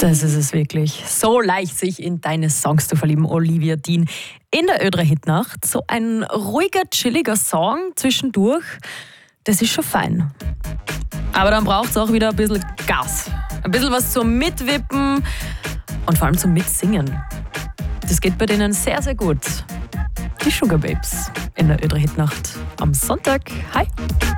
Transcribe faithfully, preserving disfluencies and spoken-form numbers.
Das ist es wirklich. So leicht, sich in deine Songs zu verlieben, Olivia Dean. In der Ö drei Hitnacht, so ein ruhiger, chilliger Song zwischendurch, das ist schon fein. Aber dann braucht es auch wieder ein bisschen Gas. Ein bisschen was zum Mitwippen und vor allem zum Mitsingen. Das geht bei denen sehr, sehr gut. Die Sugar Babes in der Ö drei Hitnacht am Sonntag. Hi!